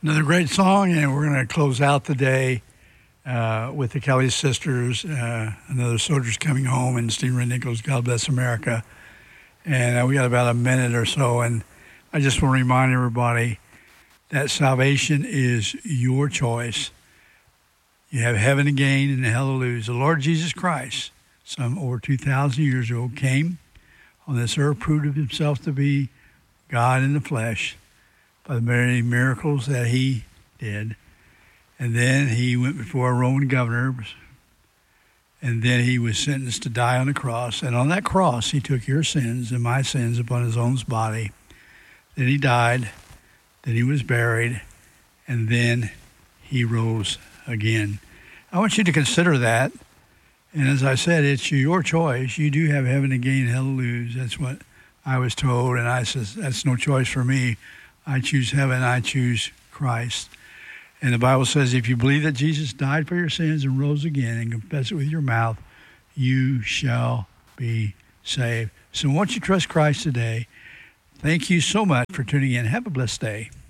Another great song, and we're going to close out the day with the Kelly Sisters, Another Soldier's Coming Home, and Stephen Ray Nichols, God Bless America. And we got about a minute or so, and I just want to remind everybody that salvation is your choice. You have heaven to gain and hell to lose. The Lord Jesus Christ, some over 2,000 years ago, came on this earth, proved himself to be God in the flesh by the many miracles that he did. And then he went before a Roman governor, and then he was sentenced to die on the cross. And on that cross, he took your sins and my sins upon his own body. Then he died, then he was buried, and then he rose again. I want you to consider that. And as I said, it's your choice. You do have heaven to gain, hell to lose. That's what I was told, and I said, that's no choice for me. I choose heaven, I choose Christ. And the Bible says if you believe that Jesus died for your sins and rose again and confess it with your mouth, you shall be saved. So won't you trust Christ today? Thank you so much for tuning in. Have a blessed day.